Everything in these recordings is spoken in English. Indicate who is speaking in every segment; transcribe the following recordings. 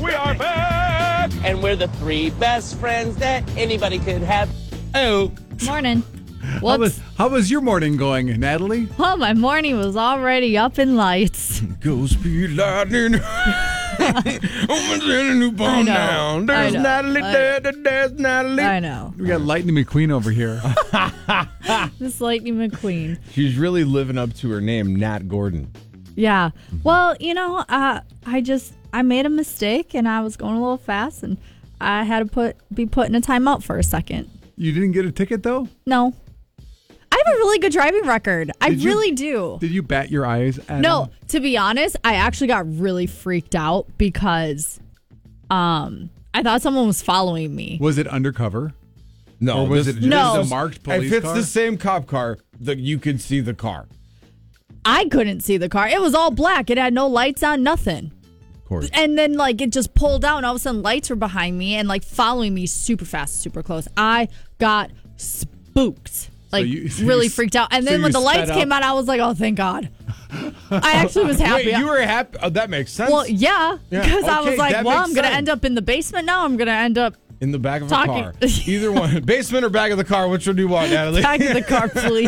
Speaker 1: We are back!
Speaker 2: And we're the three best friends that anybody could have.
Speaker 3: Oh.
Speaker 4: Morning.
Speaker 3: How was your morning going, Natalie?
Speaker 4: Well, my morning was already up in lights.
Speaker 1: Go speed lightning. Opens in a new bomb down. There's Natalie there's Natalie.
Speaker 4: I know.
Speaker 3: We got Lightning McQueen over here.
Speaker 4: This Lightning McQueen.
Speaker 1: She's really living up to her name, Nat Gordon.
Speaker 4: Yeah. Well, I made a mistake and I was going a little fast and I had to be put in a timeout for a second.
Speaker 3: You didn't get a ticket, though?
Speaker 4: No. I have a really good driving record. I really do.
Speaker 3: Did you bat your eyes at
Speaker 4: No,
Speaker 3: him?
Speaker 4: to be honest, I actually got really freaked out because I thought someone was following me.
Speaker 3: Was it undercover?
Speaker 1: No,
Speaker 3: Or was it just
Speaker 4: No.
Speaker 3: a marked police
Speaker 1: if it's
Speaker 3: car?
Speaker 1: the same cop car, you could see the car.
Speaker 4: I couldn't see the car. It was all black. It had no lights on, nothing.
Speaker 1: Of course.
Speaker 4: And then, it just pulled out, and all of a sudden, lights were behind me and, following me super fast, super close. I got spooked. Really freaked out. And
Speaker 3: so
Speaker 4: then
Speaker 3: you
Speaker 4: when the
Speaker 3: sped
Speaker 4: lights
Speaker 3: up?
Speaker 4: came on, I was like, oh, thank God. I actually was happy.
Speaker 1: Wait, you were happy? Oh, that makes sense.
Speaker 4: Well, yeah. Because I was
Speaker 1: Okay,
Speaker 4: like,
Speaker 1: that
Speaker 4: well,
Speaker 1: makes
Speaker 4: I'm going to
Speaker 1: sense.
Speaker 4: end up in the basement now. I'm going to end up
Speaker 1: In the back of
Speaker 4: talking.
Speaker 1: a car. Either one. Basement or back of the car. Which one do you want, Natalie?
Speaker 4: back in the car, please.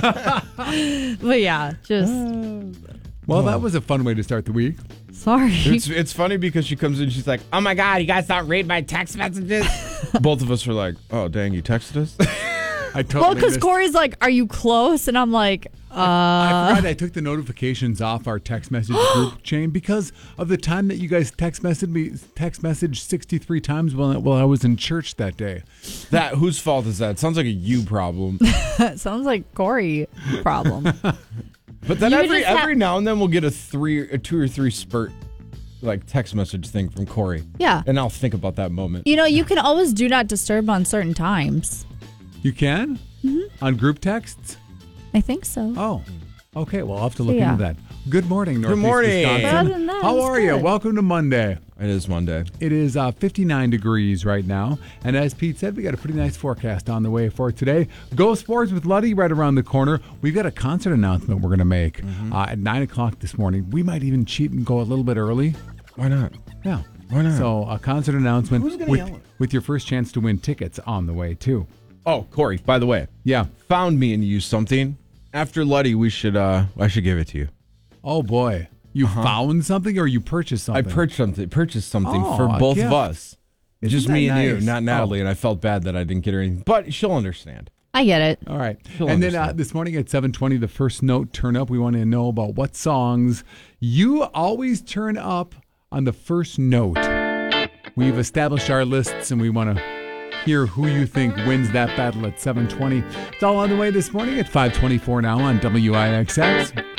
Speaker 4: But yeah, just
Speaker 3: Well, that was a fun way to start the week.
Speaker 4: sorry.
Speaker 1: It's funny because she comes in, she's like, oh my God, you guys don't read my text messages? Both of us are like, oh, dang, you texted us?
Speaker 3: I totally
Speaker 4: Well, because
Speaker 3: missed-
Speaker 4: Corey's like, are you close? And I'm like,
Speaker 3: I forgot I took the notifications off our text message group chain because of the time that you guys text messaged 63 times while I was in church that day.
Speaker 1: Whose fault is that? Sounds like a you problem.
Speaker 4: it sounds like Corey problem.
Speaker 1: But then
Speaker 4: You
Speaker 1: every
Speaker 4: just
Speaker 1: now and then we'll get a 2 or 3 spurt text message thing from Corey.
Speaker 4: Yeah.
Speaker 1: And I'll think about that moment.
Speaker 4: You can always do not disturb on certain times.
Speaker 3: You can? Mm-hmm. On group texts?
Speaker 4: I think so.
Speaker 3: Oh, okay. Well, I'll have to look
Speaker 4: Yeah.
Speaker 3: into that. Good morning, Northeast
Speaker 1: morning.
Speaker 3: Wisconsin.
Speaker 4: But other than that,
Speaker 3: How
Speaker 4: it's
Speaker 3: are you?
Speaker 4: good.
Speaker 3: Welcome to Monday.
Speaker 1: It is Monday.
Speaker 3: It is 59 degrees right now. And as Pete said, we got a pretty nice forecast on the way for today. Go Sports with Luddy right around the corner. We've got a concert announcement we're going to make at 9 o'clock this morning. We might even cheat and go a little bit early.
Speaker 1: Why not?
Speaker 3: Yeah.
Speaker 1: Why not?
Speaker 3: So a concert announcement
Speaker 1: Who's gonna yell?
Speaker 3: with your first chance to win tickets on the way, too.
Speaker 1: Oh, Corey, by the way,
Speaker 3: Yeah.
Speaker 1: found me and used something. After Luddy, I should give it to you.
Speaker 3: Oh, boy. You found something or you purchased
Speaker 1: I
Speaker 3: something?
Speaker 1: purchased something
Speaker 3: Oh,
Speaker 1: for
Speaker 3: a
Speaker 1: both
Speaker 3: gift.
Speaker 1: of us.
Speaker 3: Isn't
Speaker 1: Just
Speaker 3: that
Speaker 1: me and
Speaker 3: nice?
Speaker 1: you, not Natalie,
Speaker 3: Oh.
Speaker 1: and I felt bad that I didn't get her anything. But she'll understand.
Speaker 4: I get it.
Speaker 3: All right.
Speaker 1: She'll
Speaker 3: And then
Speaker 1: understand.
Speaker 3: this morning at 7:20, the first note turn up. We want to know about what songs you always turn up on the first note. We've established our lists, and we want to hear who you think wins that battle at 7:20. It's all on the way this morning at 5:24 now on WIXX.